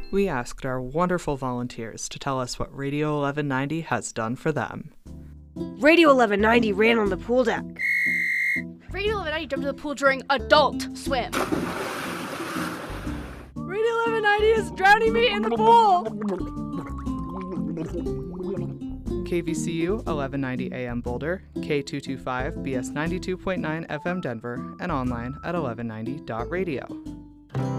We asked our wonderful volunteers to tell us what Radio 1190 has done for them. Radio 1190 ran on the pool deck. Radio 1190 jumped in the pool during Adult Swim. Radio 1190 is drowning me in the pool. KVCU 1190 AM Boulder, K225 BS 92.9 FM Denver, and online at 1190.radio.